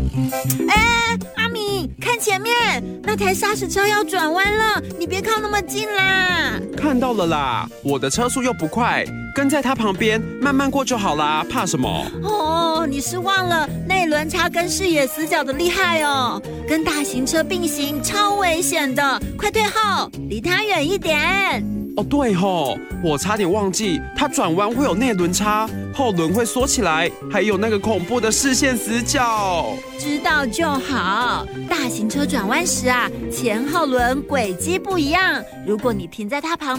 阿米，看前面，那台砂石车要转弯了，你别靠那么近啦。 看到了啦，我的车速又不快，跟在他旁边慢慢过就好啦，怕什么？ 哦，你是忘了内轮差跟视野死角的厉害哦，跟大型车并行超危险的，快退后，离他远一点。 哦，对吼，我差点忘记，它转弯会有内轮差，后轮会缩起来，还有那个恐怖的视线死角。 知道就好。大型车转弯时啊，前后轮轨迹不一样，如果你停在它旁